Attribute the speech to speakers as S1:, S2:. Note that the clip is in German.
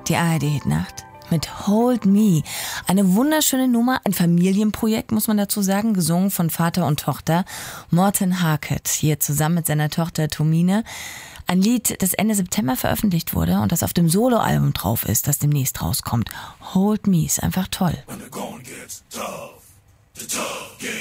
S1: Die ARD-Hitnacht mit Hold Me. Eine wunderschöne Nummer, ein Familienprojekt, muss man dazu sagen, gesungen von Vater und Tochter. Morten Harket, hier zusammen mit seiner Tochter Tomine. Ein Lied, das Ende September veröffentlicht wurde und das auf dem Soloalbum drauf ist, das demnächst rauskommt. Hold Me ist einfach toll.